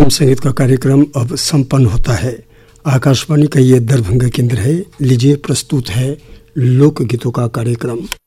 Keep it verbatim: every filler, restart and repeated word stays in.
FM संगीत का कार्यक्रम अब संपन्न होता है। आकाशवाणी का ये दरभंगा केंद्र है। लीजिए प्रस्तुत है लोकगीतों का कार्यक्रम।